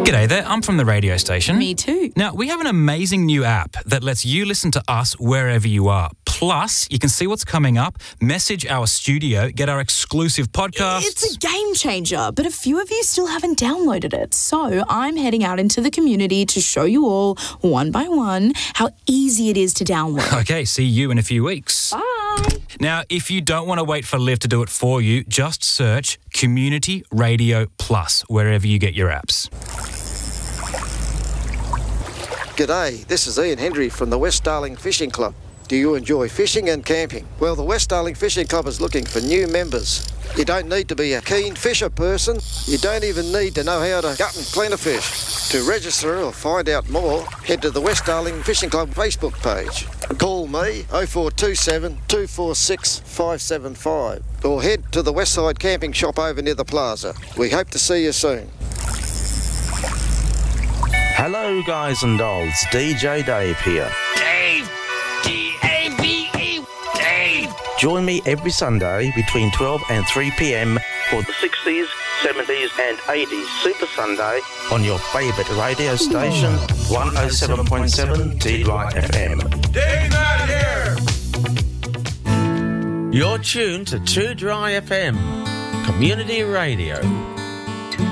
G'day there, I'm from the radio station. Me too. Now, we have an amazing new app that lets you listen to us wherever you are. Plus, you can see what's coming up, message our studio, get our exclusive podcasts. It's a game changer, but a few of you still haven't downloaded it. So I'm heading out into the community to show you all, one by one, how easy it is to download. Okay, see you in a few weeks. Bye. Now, if you don't want to wait for Liv to do it for you, just search Community Radio Plus wherever you get your apps. G'day, this is Ian Hendry from the West Darling Fishing Club. Do you enjoy fishing and camping? Well, the West Darling Fishing Club is looking for new members. You don't need to be a keen fisher person. You don't even need to know how to gut and clean a fish. To register or find out more, head to the West Darling Fishing Club Facebook page. Call me 0427 246 575 or head to the Westside Camping Shop over near the plaza. We hope to see you soon. Hello, guys and dolls. DJ Dave here. Dave! D-A-V-E! Dave! Join me every Sunday between 12 and 3 p.m. for the 60s, 70s and 80s Super Sunday on your favourite radio station, 107.7 T-Dry FM. Dave not here! You're tuned to Too Dry FM, community radio.